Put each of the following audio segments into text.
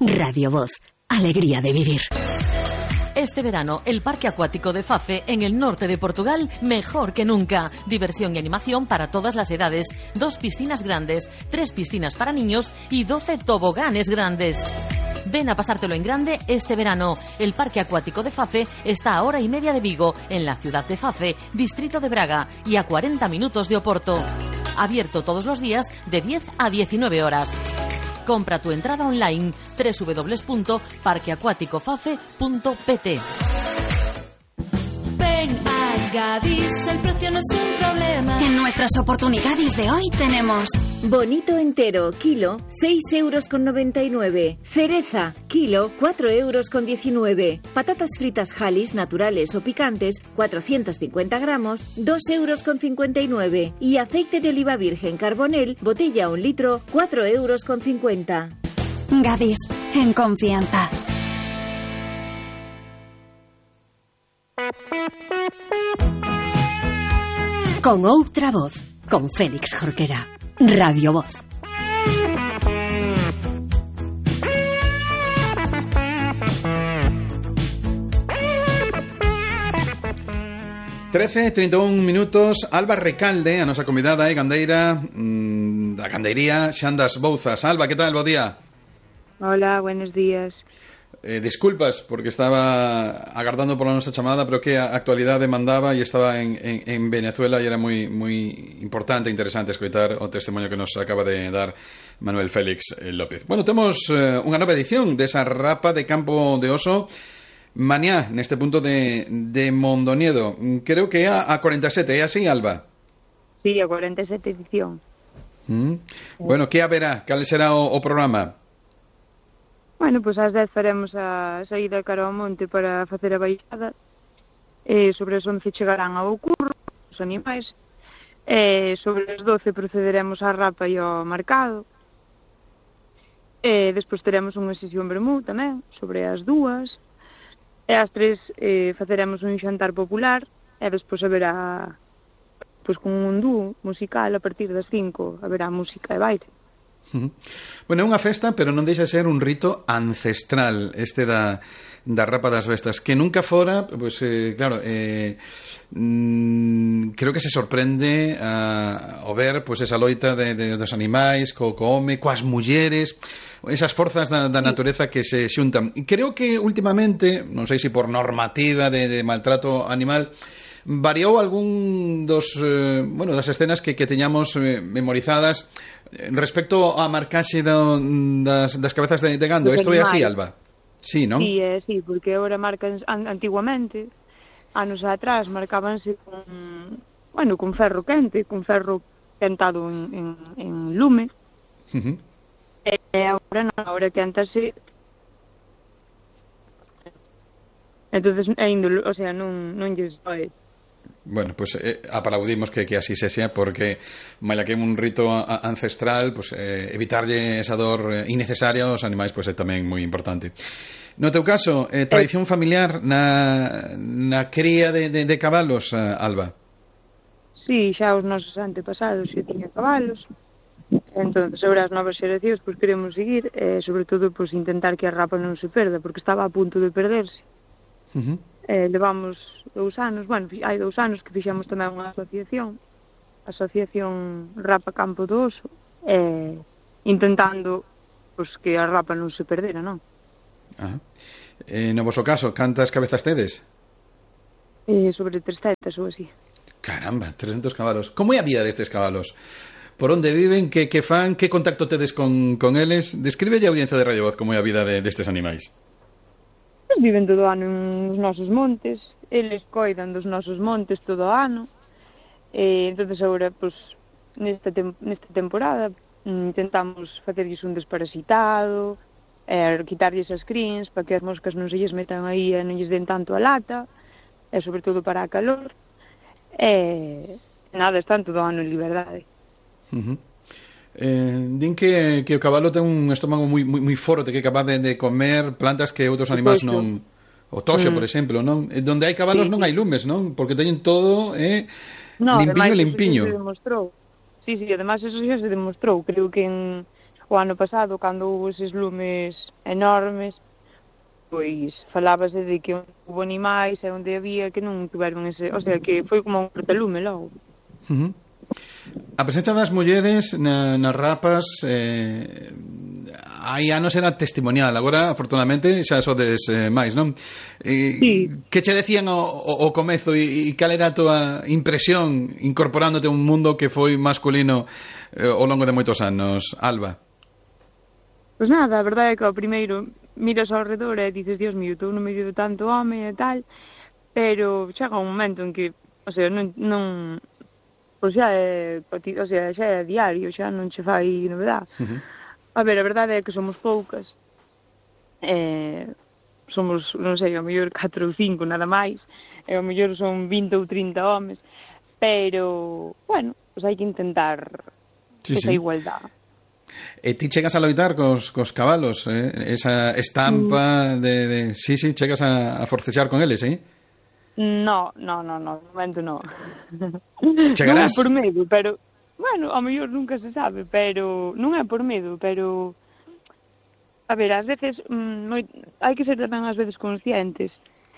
Radio Voz, alegría de vivir. Este verano, el Parque Acuático de Fafe, en el norte de Portugal, mejor que nunca. Diversión y animación para todas las edades. 2 piscinas grandes, 3 piscinas para niños y 12 toboganes grandes. Ven a pasártelo en grande este verano. El Parque Acuático de Fafe está a 1:30 de Vigo, en la ciudad de Fafe, distrito de Braga, y a 40 minutos de Oporto. Abierto todos los días de 10 a 19 horas. Compra tu entrada online www.parqueacuaticofafe.pt. Ven a Gadis, el precio no es un problema. En nuestras oportunidades de hoy tenemos bonito entero, kilo, 6,99 €. Cereza, kilo, 4,19 €. Patatas fritas Halis, naturales o picantes, 450 gramos, 2,59 €. Y aceite de oliva virgen Carbonell, botella 1 litro, 4,50 €. Gadis, en confianza. Con outra voz, con Félix Jorquera. Radio Voz. Trece, 31 minutos. Alba Recalde, a nosa convidada gandeira da gandeiría Xandas Bouzas. Alba, que tal? Bo día. Hola, buenos días. Disculpas, porque estaba agardando por la nuestra chamada, pero que a actualidade mandaba e estaba en Venezuela e era moi importante e interesante escoitar o testemunho que nos acaba de dar Manuel Félix López. Bueno, temos unha nova edición desa rapa de Campo de Oso mañá, neste punto de Mondoñedo. Creo que é a 47, é así, Alba? Sí, a 47 edición. Bueno, que haberá? Cal será o programa? Bueno, pois ás 10 faremos a saída cara ao monte para facer a baixada. Sobre as 11 chegarán ao curro os animais. Sobre as 12 procederemos á rapa e ao marcado. Despois teremos unha sesión vermú tamén, sobre as 2. E ás 3 faceremos un xantar popular. E despois haberá, pois con un dúo musical a partir das 5, haberá música e baile. Bueno, é unha festa, pero non deixa de ser un rito ancestral este da rapa das bestas, que nunca fora, pues, claro, creo que se sorprende ao ver pues, esa loita dos animais co home, coas mulleres, esas forzas da natureza que se xuntan. Creo que últimamente, non sei se por normativa de maltrato animal, variou algún das escenas que teñamos memorizadas respecto á marcaxe das cabezas de gando. Isto é así, Alba? Sí, non? Sí, porque agora marcan antiguamente, anos atrás, marcábanse con ferro quente, con ferro quentado en lume. E agora non, agora quentase. Entonces, o sea, non lles doe. Bueno, pues aplaudimos que así se sea, porque maila que é un rito ancestral, pues evitarlle esa dor innecesaria aos animais pues é tamén moi importante. No teu caso, tradición familiar na cría de cabalos, Alba? Sí, xa os nosos antepasados xa tiñan cabalos. Entón, sobre as novas xeracións, pues queremos seguir, sobre todo, pues intentar que a rapa non se perda, porque estaba a punto de perderse. Levamos 2 anos, hai 2 anos que fixemos tamén unha asociación Rapa Campo do Oso, intentando pues, que a rapa non se perdera, non? No voso caso, cantas cabezas tedes? Sobre 300 ou así. Caramba, 300 cabalos. Como é a vida destes cabalos? Por onde viven? Que fan? Que contacto tedes con eles? Descríbelle a audiencia de Radio Voz como é a vida destes animais. Viven todo o ano nos nosos montes, eles coidan dos nosos montes todo o ano. Entonces agora, pues, nesta temporada intentamos facerlles un desparasitado, quitarlles as crins para que as moscas non se lles metan aí e non lles den tanto a lata, e sobre todo para a calor. Nada, están todo o ano en liberdade. Din que o cabalo ten un estómago moi forte, que é capaz de comer plantas que outros animais non. O toxo, por exemplo, non? Donde hai cabalos non hai lumes, non? Porque teñen todo limpiño. Sí, además eso xa se demostrou. Creo que o ano pasado, cando houve eses lumes enormes, pois falábase de que houve animais e onde había que non tiveron ese... O sea, que foi como un cortalume logo. A presenza das mulleres nas rapas hai anos era testimonial, agora afortunadamente xa sodes máis, non? Sí. Que che decían ao comezo e cal era a tua impresión incorporándote a un mundo que foi masculino ao longo de moitos anos, Alba? Pois nada, a verdade é que ao primeiro miras ao redor e dices, Dios mío, estou no medio de tanto home e tal, pero chega un momento en que, o sea, non pois xa é, o sea, xa é diario, xa non che fai novedade. A ver, a verdade é que somos poucas. Somos, non sei, ao mellor 4 ou 5 nada máis, e ao mellor son 20 ou 30 homes, pero, bueno, pois hai que intentar esa igualdade. E ti chegas a loitar cos cabalos, esa estampa de... Sí, chegas a forcexar con eles, No, no momento no. Chegarás? Non é por medo, pero... Bueno, ao mellor nunca se sabe, pero... Non é por medo, pero... A ver, ás veces... hai que ser tamén ás veces conscientes.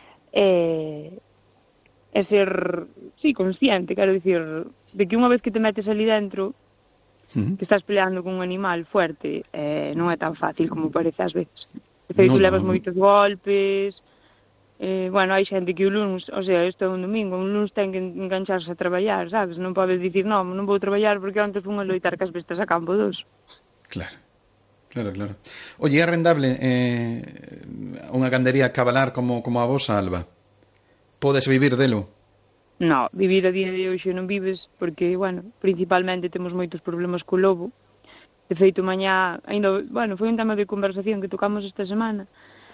E ser... Sí, consciente, quero dicir... De que unha vez que te metes ali dentro... que estás peleando con un animal fuerte, non é tan fácil como parece ás veces. De feito, levas moitos golpes... bueno, hai xente que o lunes, o sea, isto é un domingo, un lunes ten que engancharse a traballar, sabes? Non podes dicir, non vou traballar porque antes fun a loitar cas bestas a campo 2. Claro. Oye, é rentable unha gandería cabalar como a vosa, Alba? Podes vivir delo? No, vivir a día de hoxe non vives porque, bueno, principalmente temos moitos problemas co lobo. De feito, mañá, ainda, bueno, foi un tema de conversación que tocamos esta semana,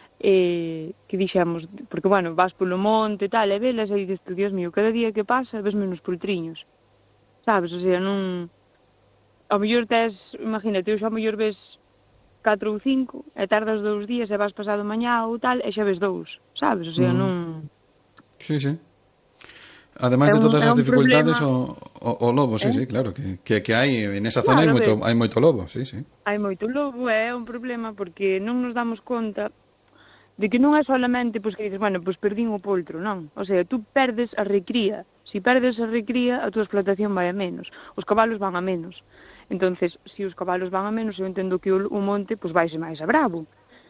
que dixemos, porque, bueno, vas polo monte e tal, e velas, e dices, Dios mío, cada día que pasa ves menos poltriños, sabes? O sea, non... Ao mellor tes, imagínate, hoxe ao mellor ves 4 ou 5, e tardas 2 días e vas pasado mañá ou tal, e xa ves 2, sabes? O sea, non... Sí. Ademais de todas as dificultades, o lobo, sí, claro, que hai en esa zona, claro, hai moito lobo, sí. Hai moito lobo, é un problema porque non nos damos conta de que non é solamente, pois, que dices, bueno, pois perdín o poltro, non. O sea, tú perdes a recría. Si perdes a recría, a tua explotación vai a menos. Os cabalos van a menos. Entonces, se os cabalos van a menos, eu entendo que o monte, pois, vaise máis a bravo.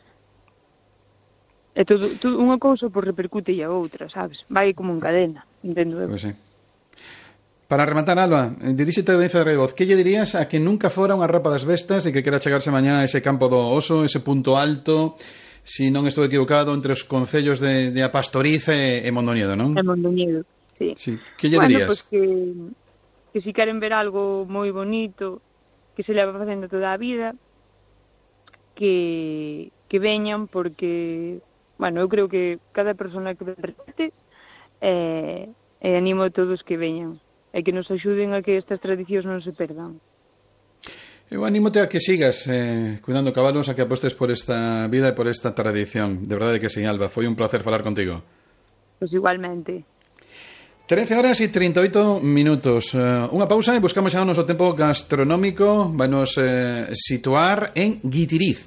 E todo unha cousa, pois, repercute a outra, sabes? Vai como en cadena, entendo eu. Pois sí. Para rematar, Alba, diríxete a audiencia de Radio Voz, que lle dirías a que nunca fora unha rapa das bestas e que quera chegarse mañá a ese campo do oso, ese punto alto... Si non estou equivocado, entre os concellos de A Pastoriza e Mondoñedo, non? E Mondoñedo, sí. Que lle dirías? Bueno, pues que si queren ver algo moi bonito, que se leva facendo toda a vida, que veñan, porque, bueno, eu creo que cada persona que repete, animo a todos que veñan, e que nos axuden a que estas tradicións non se perdan. Eu anímote a que sigas cuidando cabalos, a que apostes por esta vida e por esta tradición. De verdade que sí, Alba, foi un placer falar contigo. Pois igualmente. 13:38. Unha pausa e buscamos xa o noso tempo gastronómico. Vainos situar en Guitiriz.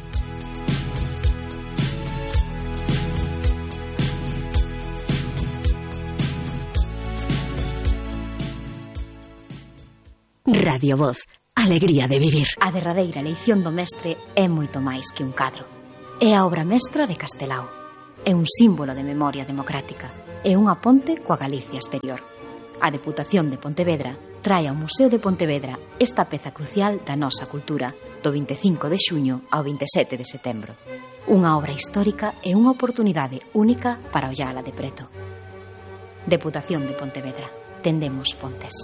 Radio Voz. Alegría de vivir. A derradeira eleición do mestre é moito máis que un cadro. É a obra mestra de Castelao. É un símbolo de memoria democrática. É unha ponte coa Galicia exterior. A Deputación de Pontevedra trae ao Museo de Pontevedra esta peza crucial da nosa cultura do 25 de xuño ao 27 de setembro. Unha obra histórica e unha oportunidade única para ollala de preto. Deputación de Pontevedra. Tendemos pontes.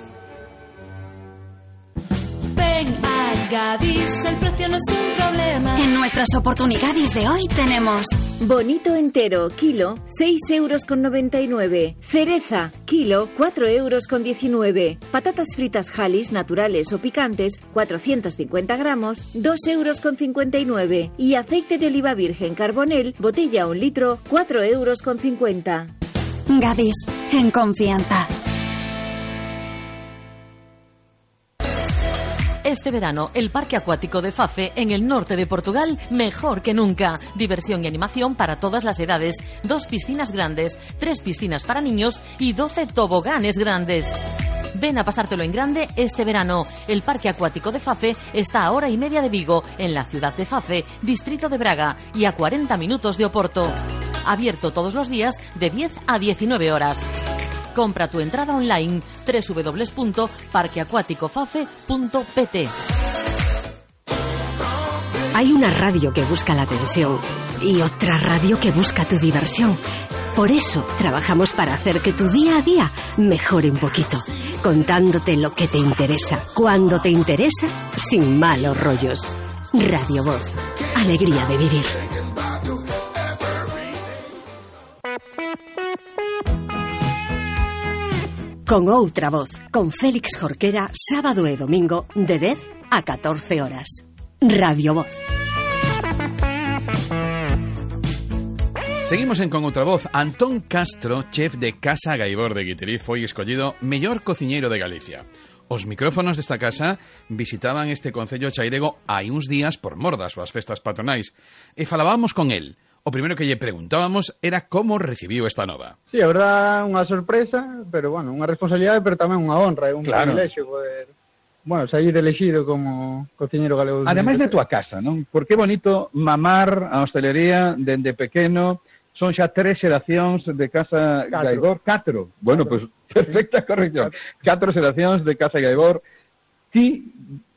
Al Gadis el precio no es un problema. En nuestras oportunidades de hoy tenemos bonito entero, kilo, 6,99 €. Cereza, kilo, 4,19 €. Patatas fritas Halis naturales o picantes, 450 gramos, 2,59 €. Y aceite de oliva virgen Carbonell, botella 1 litro, 4,50 €. Gadis, en confianza. Este verano, el parque acuático de Fafe, en el norte de Portugal, mejor que nunca. Diversión y animación para todas las edades. 2 piscinas grandes, 3 piscinas para niños y 12 toboganes grandes. Ven a pasártelo en grande este verano. El parque acuático de Fafe está a hora y media de Vigo, en la ciudad de Fafe, distrito de Braga, y a 40 minutos de Oporto. Abierto todos los días de 10 a 19 horas. Compra tu entrada online www.parqueacuaticofafe.pt. Hay una radio que busca la atención y otra radio que busca tu diversión. Por eso trabajamos para hacer que tu día a día mejore un poquito, contándote lo que te interesa, cuando te interesa, sin malos rollos. Radio Voz, alegría de vivir. Con outra voz, con Félix Jorquera, sábado e domingo, de 10 a 14 horas. Radio Voz. Seguimos en Con outra voz. Antón Castro, chef de Casa Gaibor de Guitiriz, foi escollido mellor cociñeiro de Galicia. Os micrófonos desta casa visitaban este concello chairego hai uns días por mor das súas festas patronais e falábamos con el. O primeiro que lle preguntábamos era como recibiu esta nova. Sí, a verdad, unha sorpresa, pero, bueno, unha responsabilidade, pero tamén unha honra, é un privilexio poder, bueno, sair elegido como cociñeiro galego. Ademais de tua casa, non? Porque é bonito mamar a hostelería dende pequeno. Son xa 3 xeracións de Casa Gaibor. 4. Bueno, pois, perfecta corrección. 4 xeracións de Casa Gaibor. Ti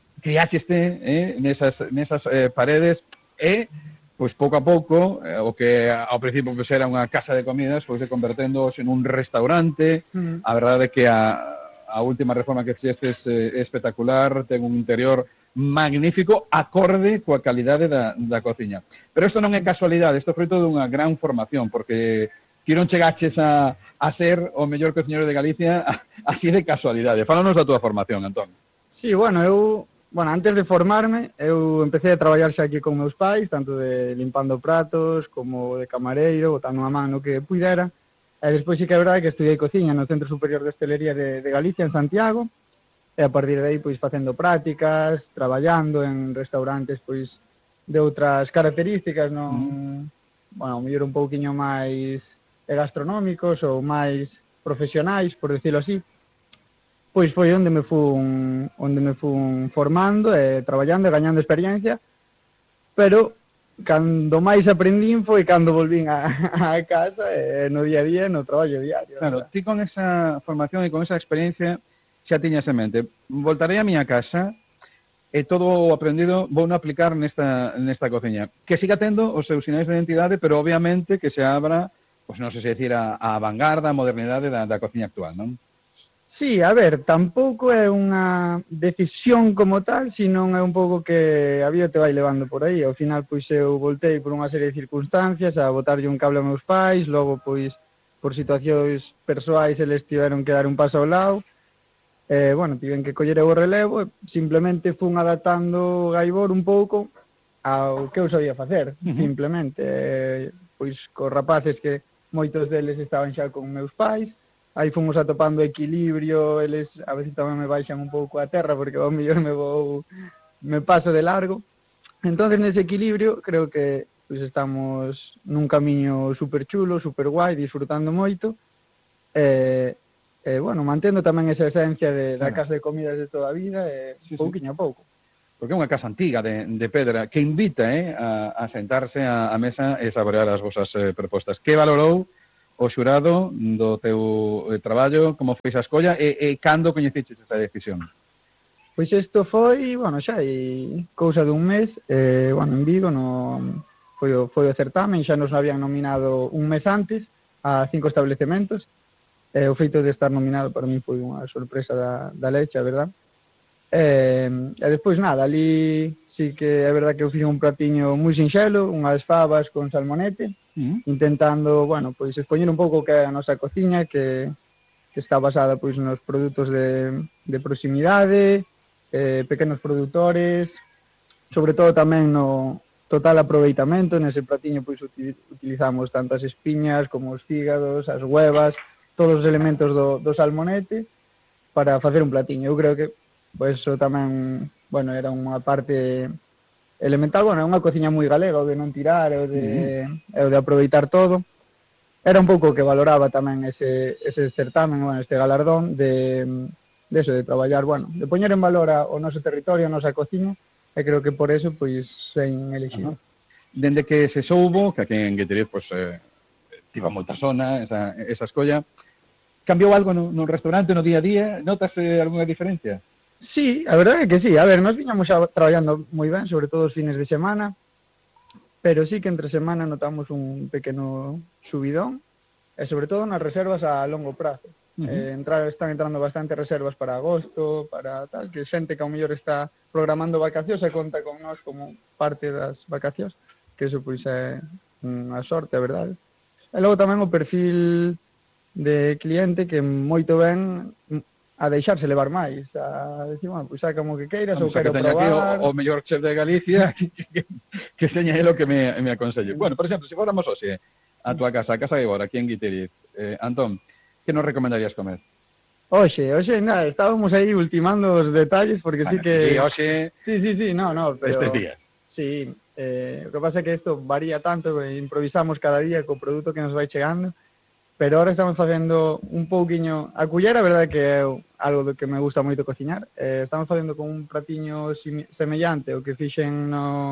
criaxeste nesas paredes e pois pouco a pouco, o que ao principio pois, era unha casa de comidas, pois se convertendo en un restaurante. A verdade é que a última reforma que fixestes é espectacular, ten un interior magnífico, acorde coa calidade da cociña. Pero isto non é casualidade, isto é fruto dunha gran formación, porque que non chegaches a ser o mellor cociñeiro de Galicia así de casualidade. Fálanos da túa formación, Antón. Sí, bueno, antes de formarme, eu empecé a traballar xa aquí con meus pais, tanto de limpando pratos, como de camareiro, botando a man no que puidera. E despois sí que é verdade que estudiei cociña no Centro Superior de Hostelería de Galicia, en Santiago, e a partir de aí, pois, facendo prácticas, traballando en restaurantes, pois, de outras características, non, bueno, mellor un pouquiño máis gastronómicos ou máis profesionais, por decirlo así. Pois foi onde me fun formando e traballando e gañando experiencia, pero cando máis aprendín foi cando volvín a casa e no día a día, no traballo diario. Claro, ti con esa formación e con esa experiencia xa tiñas en mente, voltarei a miña casa e todo o aprendido vou non aplicar nesta cociña. Que siga tendo os seus sinais de identidade, pero obviamente que se abra, pois non sei se decir, a vanguarda, a modernidade da cociña actual, non? Sí, a ver, tampouco é unha decisión como tal, senón é un pouco que a vida te vai levando por aí. Ao final, pois, eu voltei por unha serie de circunstancias a botarlle un cable a meus pais, logo, pois, por situacións persoais, eles tiveron que dar un paso ao lado. Bueno, tiven que coller o relevo, simplemente fun adaptando o Gaibor un pouco ao que eu sabía facer, simplemente. Pois, cos rapaces que moitos deles estaban xa con meus pais, aí fomos atopando equilibrio, eles a veces tamén me baixan un pouco a terra porque ao mellor me paso de largo. Entonces, nese equilibrio, creo que pues, estamos nun camiño super chulo, super guai, disfrutando moito. Bueno, mantendo tamén esa esencia da casa de comidas de toda a vida, pouquiño a pouco. Porque é unha casa antiga de pedra que invita a sentarse a mesa e saborear as vosas propostas. Que valorou o xurado do teu traballo, como foi esa escolla e cando coñeciches esta decisión? Pois isto foi, bueno, xa hai cousa dun mes, bueno, en Vigo foi o certamen, xa nos habían nominado un mes antes a 5 establecementos. O feito de estar nominado para mí foi unha sorpresa da leche, a verdad. E despois nada, ali sí que é verdad que eu fixe un pratiño moi sinxelo, unhas fabas con salmonete, intentando, bueno, pois expoñer un pouco que é a nosa cociña, que está basada pois nos produtos de proximidade, pequenos produtores, sobre todo tamén no total aproveitamento. Nese pratiño pois utilizamos tanto as espiñas como os fígados, as huevas, todos os elementos do salmonete para facer un platiño. Eu creo que pois eso tamén bueno, era unha parte elemental, bueno, é unha cociña moi galega, o de non tirar, o de aproveitar todo. Era un pouco que valoraba tamén ese certamen, bueno, este galardón de eso, de traballar, bueno, de poñer en valor o noso territorio, a nosa cociña, e creo que por eso, pois, sen elixido. Dende que se soubo, que aquí en Gueteriz, pois, tivo moita zona, esa escolla, cambiou algo no restaurante, no día a día? Notas algunha diferencia? Sí, a verdade é que sí. A ver, nós viñamos xa traballando moi ben, sobre todo os fines de semana, pero sí que entre semana notamos un pequeno subidón, e sobre todo nas reservas a longo prazo. Están entrando bastante reservas para agosto, para tal, que xente que ao mellor está programando vacacións e conta con nós como parte das vacacións, que eso pois é unha sorte, a verdade. E logo tamén o perfil de cliente que moito ben a deixarse levar máis, a decir, bueno, pois saca como que queiras, ou quero probar. O mellor chef de Galicia que seña ele o que me aconselle. Bueno, por exemplo, se fóramos hoxe a tua casa, a casa de Gora, aquí en Guiteriz, Antón, que nos recomendarías comer? Oxe, nada, estábamos aí ultimando os detalles, porque sí que... Sí, oxe... Sí, no, pero... Estes días. Sí, o que pasa é que isto varía tanto, improvisamos cada día co produto que nos vai chegando, pero ahora estamos facendo un pouquiño... A culler, a verdade que é algo do que me gusta moito cociñar. Estamos facendo con un pratiño semellante o que fixemos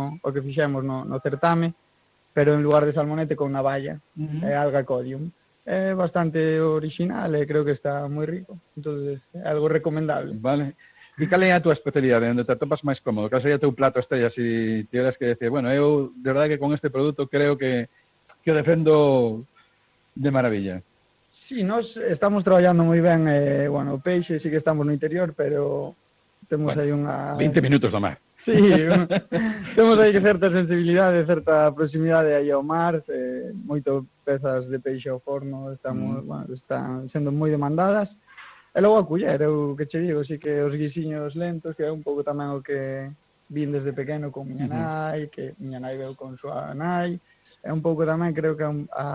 no certame, pero en lugar de salmonete con navalla, alga codium. É bastante original e creo que está moi rico. Entonces, é algo recomendable. Vale. E cal é a tua especialidade, onde te atopas máis cómodo? Cal sería o teu plato estrella, se tiveras que decir, bueno, eu, de verdade que con este produto creo que o defendo de maravilla. Sí, nós estamos traballando moi ben, bueno, o peixe sí que estamos no interior, pero temos aí unha... 20 minutos do mar. Sí, temos aí certa sensibilidade, certa proximidade aí ao mar, moito pezas de peixe ao forno, bueno, están sendo moi demandadas. E logo a culler, eu que che digo, sí que os guisiños lentos, que é un pouco tamén o que vin desde pequeno con miña nai, que miña nai veu con súa nai, é un pouco tamén, creo que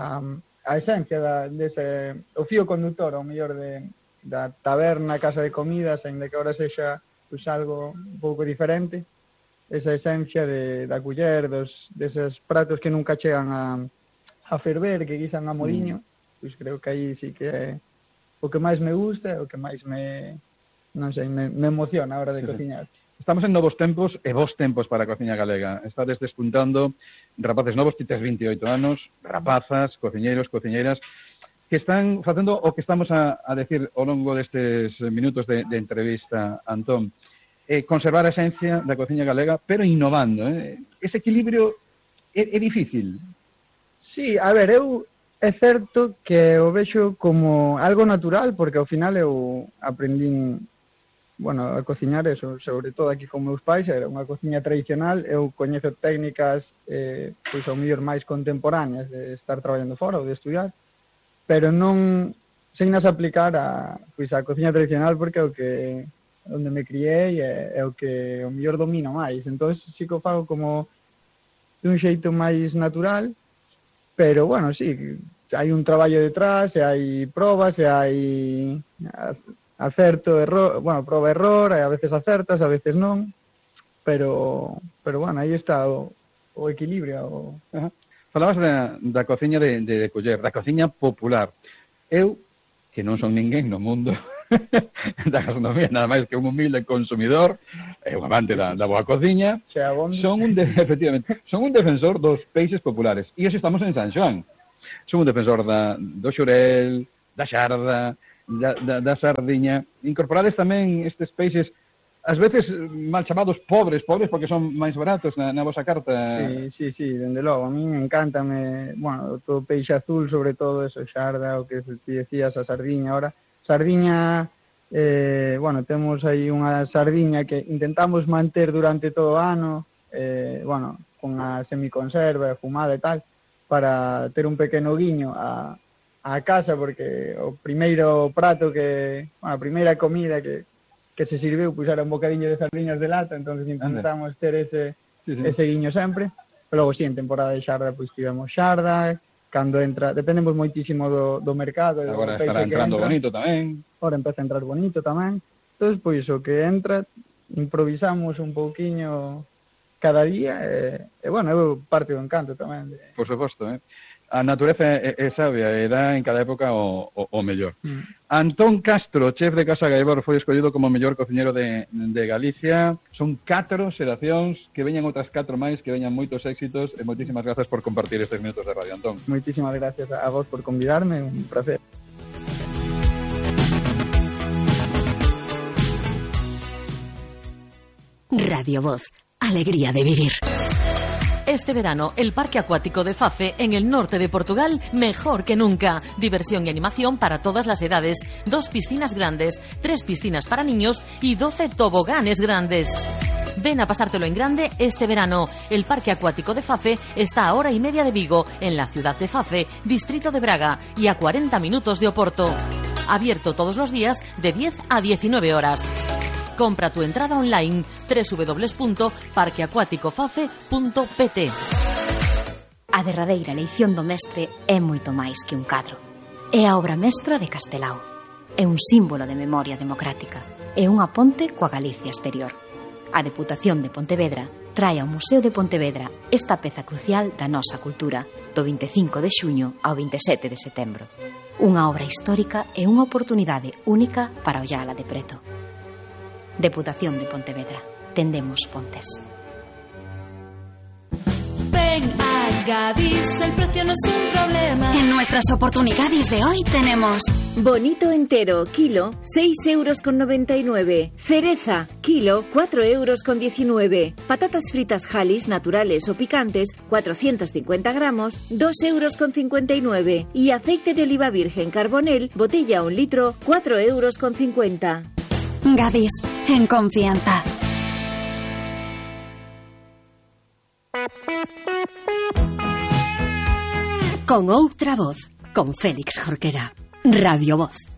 a esencia dese, o fío conductor, ao mellor da taberna, casa de comidas, en que ahora sexa pues, algo un pouco diferente, esa esencia da culler, deses pratos que nunca chegan a ferver, que guisan a moliño, pois creo que aí sí que é o que máis me gusta, o que máis me emociona a hora de cociñar. Estamos en novos tempos e vos tempos para a cociña galega. Estades despuntando rapaces novos, ti tes 28 anos, rapazas, cociñeiros, cociñeiras, que están facendo o que estamos a decir ao longo destes minutos de entrevista, Antón. Conservar a esencia da cociña galega, pero innovando. Ese equilibrio é difícil. Sí, a ver, é certo que o vexo como algo natural, porque ao final eu aprendín, bueno, a cociñar eso, sobre todo aquí con meus pais, era unha cociña tradicional, eu coñezo técnicas, pois ao mellor máis contemporáneas de estar traballando fora ou de estudiar, pero non sen nas aplicar a cociña tradicional, porque é o que onde me criei é o que o mellor domino máis. Entón, sí que o fago como dun xeito máis natural, pero, bueno, sí, hai un traballo detrás, e hai probas, e hai acerto, error, bueno, proba, error, e a veces acertas, a veces non, pero bueno, aí está o equilibrio. Falabas da cociña de coller, da cociña popular. Eu, que non son ninguén no mundo da gastronomía, nada máis que un humilde consumidor, e un amante da boa cociña, son un defensor dos peixes populares. E hoxe estamos en San Xoán. Son un defensor do xurel, da xarda, da sardiña. Incorporades tamén estes peixes, ás veces mal chamados pobres, porque son máis baratos na vosa carta. Sí, dende logo. A mí me encanta, bueno, todo peixe azul, sobre todo, eso, xarda, o que ti decías, a sardiña. Ahora, sardiña, bueno, temos aí unha sardiña que intentamos manter durante todo o ano, bueno, con a semiconserva, fumada e tal, para ter un pequeno guiño a casa, porque o primeiro prato a primeira comida que se sirveu, pois era un bocadiño de sardiñas de lata, entonces intentamos ter ese guiño sempre. Pero logo, sí, en temporada de xarda, pois tivemos xarda, cando entra, dependemos moitísimo do mercado. Agora estará entrando bonito tamén. Agora empeza a entrar bonito tamén. Entón, pois, o que entra, improvisamos un pouquiño cada día e bueno, eu parte do encanto tamén. Por suposto, a natureza é sabia e dá en cada época o mellor. Antón Castro, chef de Casa Gaibor, foi escollido como mellor cociñero de Galicia. Son 4 xeracións, que veñan outras 4 máis, que veñan moitos éxitos, e moitísimas grazas por compartir estes minutos de radio, Antón. Moitísimas gracias a vos por convidarme, un placer. Radio Voz, alegría de vivir. Este verano, el Parque Acuático de Fafe, en el norte de Portugal, mejor que nunca. Diversión y animación para todas las edades. 2 piscinas grandes, 3 piscinas para niños y 12 toboganes grandes. Ven a pasártelo en grande este verano. El Parque Acuático de Fafe está a 1 hora y media de Vigo, en la ciudad de Fafe, distrito de Braga, y a 40 minutos de Oporto. Abierto todos los días de 10 a 19 horas. Compra tu entrada online www.parqueacuaticofafe.pt. A derradeira eleición do mestre é moito máis que un cadro. É a obra mestra de Castelao. É un símbolo de memoria democrática. É unha ponte coa Galicia exterior. A Deputación de Pontevedra trae ao Museo de Pontevedra esta peza crucial da nosa cultura do 25 de xuño ao 27 de setembro. Unha obra histórica e unha oportunidade única para ollala de preto. Deputación de Pontevedra. Tendemos pontes. Ven a Gadis, el precio no es un problema. En nuestras oportunidades de hoy tenemos bonito entero, kilo, 6,99 €. Cereza, kilo, 4,19 €. Patatas fritas Hallis, naturales o picantes, 450 gramos, 2,59 €. Y aceite de oliva virgen Carbonell, botella 1 litro, 4,50 €. Gadis, en confianza. Con outra voz, con Félix Jorquera. Radio Voz.